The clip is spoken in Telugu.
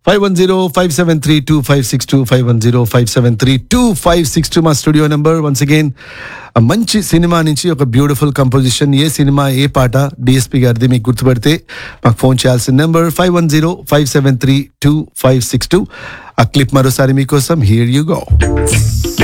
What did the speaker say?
510-573-2562 510-573-2562 మా స్టూడియో నెంబర్. వన్స్ అగైన్ మంచి సినిమా నుంచి ఒక బ్యూటిఫుల్ కంపోజిషన్, ఏ సినిమా ఏ పాట డిఎస్పి గారిది మీకు గుర్తుపడితే మాకు ఫోన్ చేయాల్సిన నెంబర్ 510-573-2562. ఆ క్లిప్ మరోసారి మీకోసం. Here you go.